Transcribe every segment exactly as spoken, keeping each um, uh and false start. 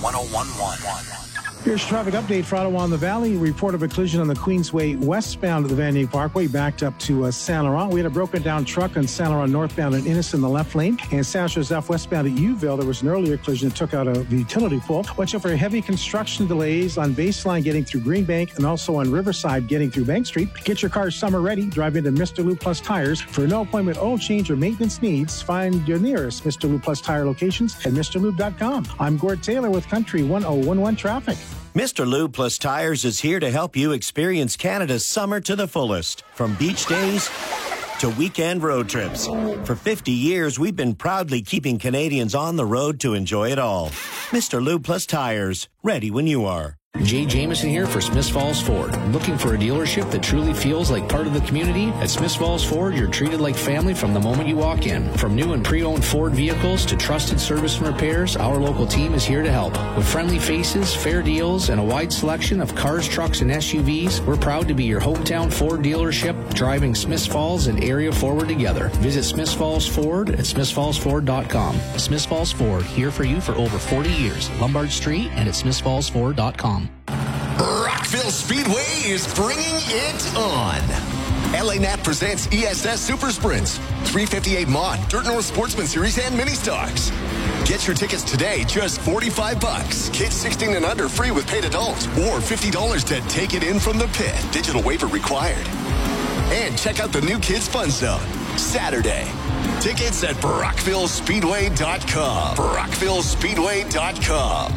one oh one point one. Here's a traffic update for Ottawa in the Valley. Report of a collision on the Queensway westbound of the Van Dyke Parkway, backed up to uh, Saint Laurent. We had a broken down truck on Saint Laurent northbound at Innis in the left lane. And Saint Joseph westbound at Youville, there was an earlier collision that took out a utility pole. Watch out for heavy construction delays on Baseline getting through Greenbank and also on Riverside getting through Bank Street. Get your car summer ready. Drive into Mister Lube Plus Tires. For no appointment oil change or maintenance needs, find your nearest Mister Lube Plus Tire locations at Mr Lube dot com. I'm Gord Taylor with Country one oh one one Traffic. Mister Lube Plus Tires is here to help you experience Canada's summer to the fullest. From beach days to weekend road trips. For fifty years, we've been proudly keeping Canadians on the road to enjoy it all. Mister Lube Plus Tires, ready when you are. Jay Jamison here for Smiths Falls Ford. Looking for a dealership that truly feels like part of the community? At Smiths Falls Ford, you're treated like family from the moment you walk in. From new and pre-owned Ford vehicles to trusted service and repairs, our local team is here to help. With friendly faces, fair deals, and a wide selection of cars, trucks, and S U Vs, we're proud to be your hometown Ford dealership, driving Smiths Falls and area forward together. Visit Smiths Falls Ford at smiths falls ford dot com. Smiths Falls Ford, here for you for over forty years. Lombard Street and at smiths falls ford dot com. Rockville Speedway is bringing it on. L A N A T presents E S S Super Sprints, three fifty-eight Mod, Dirt North Sportsman Series, and Mini Stocks. Get your tickets today, just forty-five bucks. Kids sixteen and under free with paid adults, or fifty dollars to take it in from the pit. Digital waiver required. And check out the new Kids Fun Zone, Saturday. Tickets at brockville speedway dot com. brockville speedway dot com.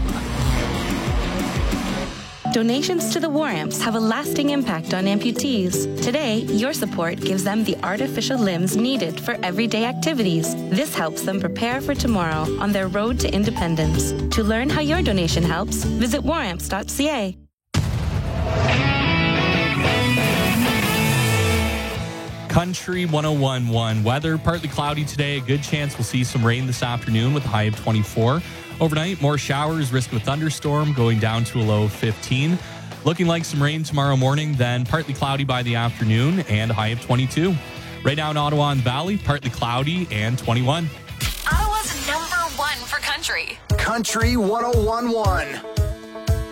Donations to the War Amps have a lasting impact on amputees. Today, your support gives them the artificial limbs needed for everyday activities. This helps them prepare for tomorrow on their road to independence. To learn how your donation helps, visit war amps dot c a. Country one oh one point one. Weather, partly cloudy today. A good chance we'll see some rain this afternoon with a high of twenty-four. Overnight, more showers, risk of a thunderstorm going down to a low of fifteen. Looking like some rain tomorrow morning, then partly cloudy by the afternoon and a high of twenty-two. Right now in Ottawa and the Valley, partly cloudy and twenty-one. Ottawa's number one for country. Country one oh one point one.